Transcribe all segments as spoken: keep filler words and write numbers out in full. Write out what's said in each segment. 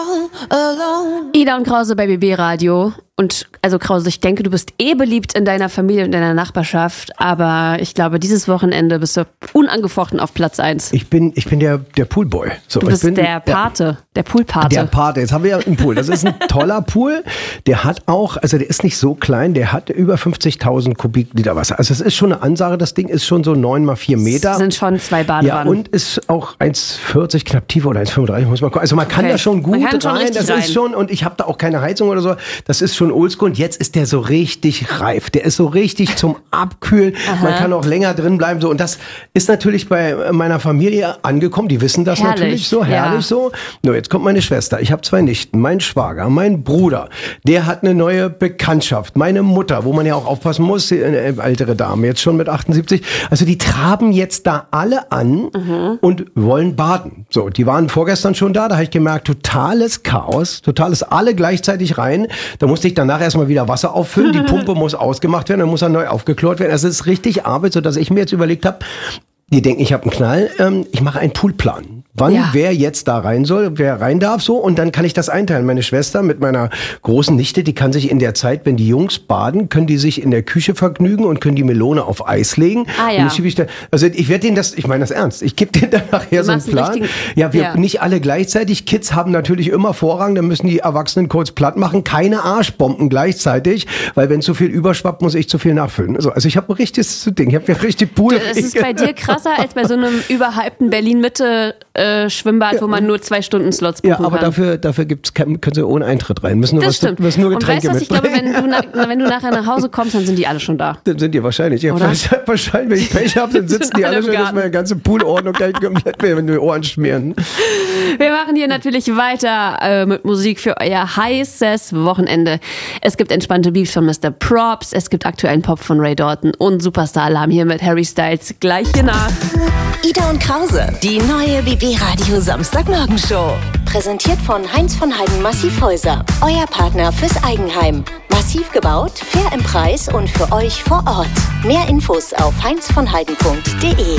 Ida und Krause bei B B Radio. Und also Krause, ich denke, du bist eh beliebt in deiner Familie und in deiner Nachbarschaft, aber ich glaube, dieses Wochenende bist du unangefochten auf Platz eins. Ich bin, ich bin der, der Poolboy. So, du bist ich bin, der Pate, ja, der Poolpate. Der Pate, jetzt haben wir ja einen Pool. Das ist ein toller Pool. Der hat auch, also der ist nicht so klein, der hat über fünfzigtausend Kubikliter Wasser. Also es ist schon eine Ansage, das Ding ist schon so neun mal vier Meter. Das sind schon zwei Badewannen. Ja, und ist auch eins vierzig knapp tiefer oder eins fünfunddreißig, muss man gucken. Also man kann okay. da schon gut man kann schon rein. Das rein. ist schon, und ich habe da auch keine Heizung oder so. Das ist schon oldschool. Und jetzt ist der so richtig reif. Der ist so richtig zum Abkühlen. Aha. Man kann auch länger drin bleiben. So. Und das ist natürlich bei meiner Familie angekommen. Die wissen das herrlich. natürlich so, herrlich ja. so. Nur jetzt kommt meine Schwester. Ich habe zwei Nichten. Mein Schwager, mein Bruder, der hat eine neue Bekanntschaft. Meine Mutter, wo man ja auch aufpassen muss, eine ältere Dame, jetzt schon mit achtundsiebzig. Also die traben jetzt da alle an mhm. und wollen baden. So, die waren vorgestern schon da. Da habe ich gemerkt, totales Chaos. Totales, alle gleichzeitig rein. Da musste ich danach erstmal wieder Wasser auffüllen. Die Pumpe muss ausgemacht werden, dann muss er neu aufgeklort werden. Also es ist richtig Arbeit, sodass ich mir jetzt überlegt habe, die denken, ich habe einen Knall, ähm, ich mache einen Poolplan. Wann ja. wer jetzt da rein soll, wer rein darf, so. Und dann kann ich das einteilen. Meine Schwester mit meiner großen Nichte, die kann sich in der Zeit, wenn die Jungs baden, können die sich in der Küche vergnügen und können die Melone auf Eis legen. Ah, ja. Und ich, da, also ich werde denen das, ich meine das ernst, ich gebe denen dann nachher so einen Plan. Einen ja, wir ja. nicht alle gleichzeitig. Kids haben natürlich immer Vorrang, dann müssen die Erwachsenen kurz platt machen. Keine Arschbomben gleichzeitig, weil wenn zu viel überschwappt, muss ich zu viel nachfüllen. Also, also ich habe ein richtiges Ding, ich habe ja richtig Pool. Das ist bei dir krasser als bei so einem überhypten Berlin-Mitte Äh, Schwimmbad, ja. wo man nur zwei Stunden Slots buchen kann. Ja, aber kann. dafür, dafür gibt's, können sie ohne Eintritt rein. Müssen nur das was, stimmt. müssen nur Getränke und weißt du, ich glaube, wenn du, na, wenn du nachher nach Hause kommst, dann sind die alle schon da. Dann sind die wahrscheinlich. Ja, wahrscheinlich, wenn ich Pech habe, dann sitzen die alle schon, dass meine ganze Poolordnung gleich komplett in die Ohren schmieren. Wir machen hier natürlich weiter äh, mit Musik für euer heißes Wochenende. Es gibt entspannte Beats von Mister Props, es gibt aktuellen Pop von Ray Dalton und Superstar-Alarm hier mit Harry Styles gleich hier nach. Ida und Krause, die neue B B Radio Samstagmorgenshow. Präsentiert von Heinz von Heiden Massivhäuser, euer Partner fürs Eigenheim. Massiv gebaut, fair im Preis und für euch vor Ort. Mehr Infos auf heinz von heiden punkt de.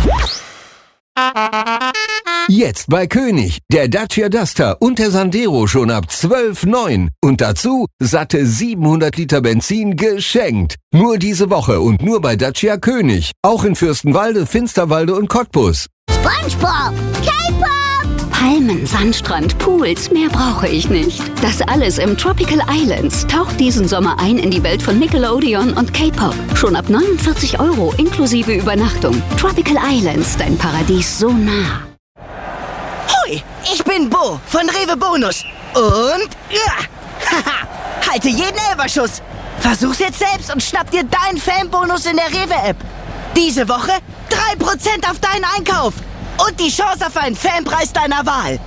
Jetzt bei König, der Dacia Duster und der Sandero schon ab zwölf Komma neun. Und dazu satte siebenhundert Liter Benzin geschenkt. Nur diese Woche und nur bei Dacia König. Auch in Fürstenwalde, Finsterwalde und Cottbus. SpongeBob, K-Pop, Palmen, Sandstrand, Pools, mehr brauche ich nicht. Das alles im Tropical Islands. Taucht diesen Sommer ein in die Welt von Nickelodeon und K-Pop. Schon ab neunundvierzig Euro inklusive Übernachtung. Tropical Islands, dein Paradies so nah. Hoi, ich bin Bo von Rewe Bonus. Und ja, haha, halte jeden Elberschuss. Versuch's jetzt selbst und schnapp dir deinen Fanbonus in der Rewe-App. Diese Woche drei Prozent auf deinen Einkauf. Und die Chance auf einen Fanpreis deiner Wahl.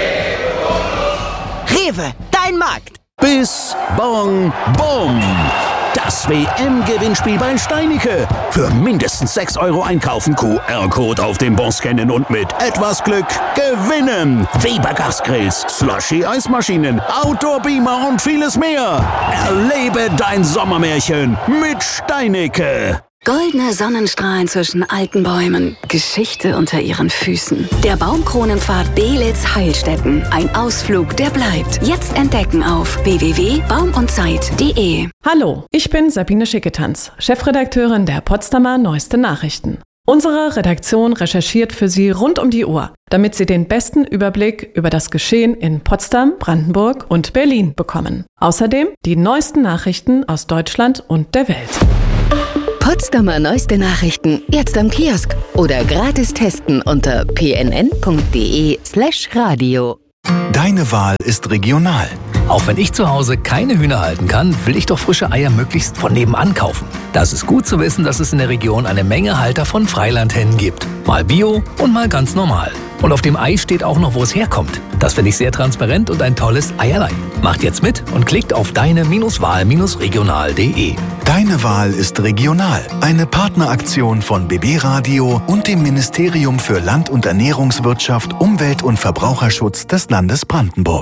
Rewe, dein Markt. Bis Bong Bom. Das W M-Gewinnspiel bei Steinicke. Für mindestens sechs Euro einkaufen, Q R-Code auf dem Bon scannen und mit etwas Glück gewinnen. Weber Gasgrills, Slushy-Eismaschinen, Outdoor-Beamer und vieles mehr. Erlebe dein Sommermärchen mit Steinicke. Goldene Sonnenstrahlen zwischen alten Bäumen, Geschichte unter ihren Füßen. Der Baumkronenpfad Belitz-Heilstätten. Ein Ausflug, der bleibt. Jetzt entdecken auf w w w punkt baum und zeit punkt de. Hallo, ich bin Sabine Schicketanz, Chefredakteurin der Potsdamer Neueste Nachrichten. Unsere Redaktion recherchiert für Sie rund um die Uhr, damit Sie den besten Überblick über das Geschehen in Potsdam, Brandenburg und Berlin bekommen. Außerdem die neuesten Nachrichten aus Deutschland und der Welt. Potsdamer Neueste Nachrichten jetzt am Kiosk oder gratis testen unter p n n punkt de slash radio. Deine Wahl ist regional. Auch wenn ich zu Hause keine Hühner halten kann, will ich doch frische Eier möglichst von nebenan kaufen. Das ist gut zu wissen, dass es in der Region eine Menge Halter von Freilandhennen gibt. Mal Bio und mal ganz normal. Und auf dem Ei steht auch noch, wo es herkommt. Das finde ich sehr transparent und ein tolles Eierlein. Macht jetzt mit und klickt auf deine-wahl regional punkt de. Deine Wahl ist regional. Eine Partneraktion von B B Radio und dem Ministerium für Land- und Ernährungswirtschaft, Umwelt und Verbraucherschutz des Landes Brandenburg.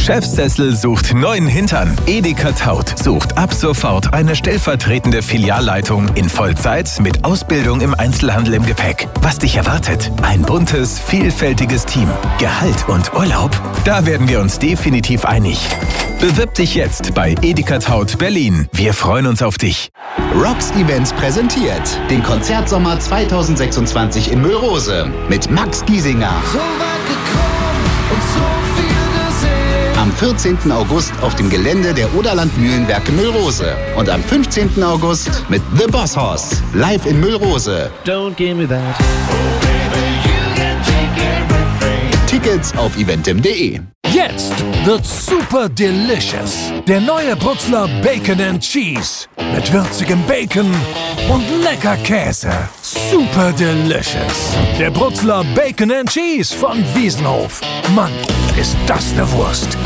Chefsessel sucht neuen Hintern. Edeka Taut sucht ab sofort eine stellvertretende Filialleitung in Vollzeit mit Ausbildung im Einzelhandel im Gepäck. Was dich erwartet? Ein buntes, vielfältiges Team. Gehalt und Urlaub? Da werden wir uns definitiv einig. Bewirb dich jetzt bei Edeka Taut Berlin. Wir freuen uns auf dich. Rocks Events präsentiert den Konzertsommer zweitausendsechsundzwanzig in Müllrose mit Max Giesinger. So weit gekommen und so viel gesehen. Am vierzehnten August auf dem Gelände der Oderland Mühlenwerke Müllrose. Und am fünfzehnten August mit The Boss Horse live in Müllrose. Don't give me that. Oh baby, you can take everything. Tickets auf eventim punkt de. Jetzt wird super delicious. Der neue Brutzler Bacon and Cheese. Mit würzigem Bacon und lecker Käse. Super delicious. Der Brutzler Bacon and Cheese von Wiesenhof. Mann, ist das eine Wurst.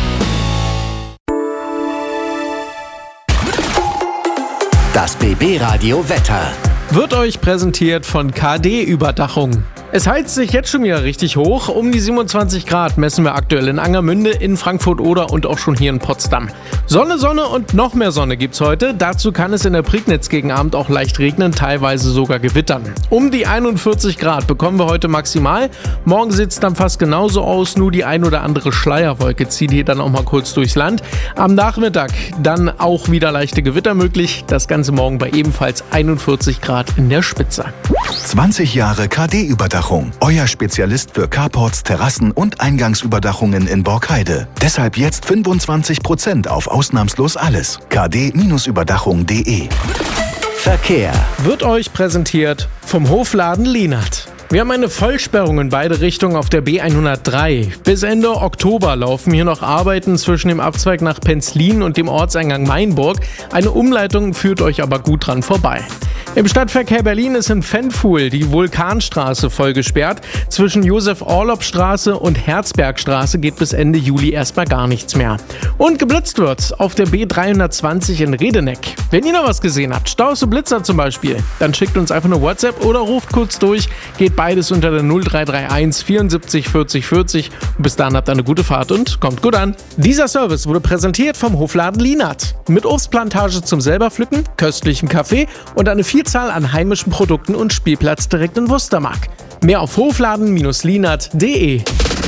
Das B B-Radio Wetter wird euch präsentiert von K D-Überdachung. Es heizt sich jetzt schon wieder richtig hoch. Um die siebenundzwanzig Grad messen wir aktuell in Angermünde, in Frankfurt-Oder und auch schon hier in Potsdam. Sonne, Sonne und noch mehr Sonne gibt's heute. Dazu kann es in der Prignitz gegen Abend auch leicht regnen, teilweise sogar gewittern. Um die einundvierzig Grad bekommen wir heute maximal. Morgen sieht's dann fast genauso aus, nur die ein oder andere Schleierwolke zieht hier dann auch mal kurz durchs Land. Am Nachmittag dann auch wieder leichte Gewitter möglich. Das Ganze morgen bei ebenfalls einundvierzig Grad in der Spitze. zwanzig Jahre K D-Überdachung. Euer Spezialist für Carports, Terrassen und Eingangsüberdachungen in Borkheide. Deshalb jetzt fünfundzwanzig Prozent auf ausnahmslos alles. k d Überdachung punkt de. Verkehr wird euch präsentiert vom Hofladen Lienert. Wir haben eine Vollsperrung in beide Richtungen auf der B hundertdrei. Bis Ende Oktober laufen hier noch Arbeiten zwischen dem Abzweig nach Penzlin und dem Ortseingang Mainburg. Eine Umleitung führt euch aber gut dran vorbei. Im Stadtverkehr Berlin ist in Fenfuhl die Vulkanstraße voll gesperrt. Zwischen Josef-Orlopp-Straße und Herzbergstraße geht bis Ende Juli erstmal gar nichts mehr. Und geblitzt wird auf der B dreihundertzwanzig in Redeneck. Wenn ihr noch was gesehen habt, Staus und Blitzer zum Beispiel, dann schickt uns einfach eine WhatsApp oder ruft kurz durch. Geht beides unter der null drei drei eins vierundsiebzig vierzig vierzig. Und bis dahin habt ihr eine gute Fahrt und kommt gut an. Dieser Service wurde präsentiert vom Hofladen Lienert. Mit Obstplantage zum selber pflücken, köstlichem Kaffee und eine Vielzahl an heimischen Produkten und Spielplatz direkt in Wustermark. Mehr auf hofladen Lienert punkt de.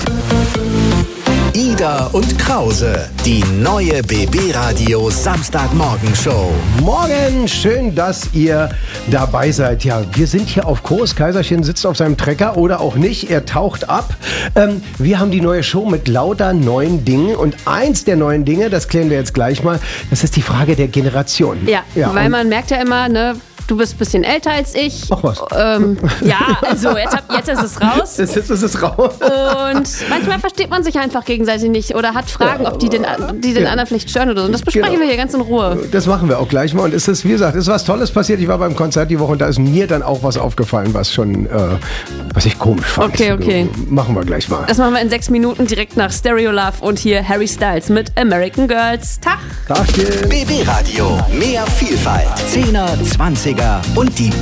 Ida und Krause, die neue B B-Radio Samstagmorgenshow. Morgen, schön, dass ihr dabei seid. Ja, wir sind hier auf Kurs. Kaiserchen sitzt auf seinem Trecker oder auch nicht. Er taucht ab. Ähm, wir haben die neue Show mit lauter neuen Dingen. Und eins der neuen Dinge, das klären wir jetzt gleich mal, das ist die Frage der Generation. Ja, ja weil man merkt ja immer, ne, du bist ein bisschen älter als ich. Ach was. Ähm, ja, also jetzt, hab, jetzt ist es raus. Jetzt ist es raus. Und manchmal versteht man sich einfach gegenseitig nicht oder hat Fragen, ob die den, die den ja. anderen vielleicht stören oder so. Und das besprechen genau. wir hier ganz in Ruhe. Das machen wir auch gleich mal. Und es ist, wie gesagt, es ist was Tolles passiert. Ich war beim Konzert die Woche und da ist mir dann auch was aufgefallen, was schon, äh, was ich komisch fand. Okay, okay. Machen wir gleich mal. Das machen wir in sechs Minuten direkt nach Stereo Love und hier Harry Styles mit American Girls. Tag. Tagchen. B B-Radio. Mehr Vielfalt. Zehner, Zwanziger und die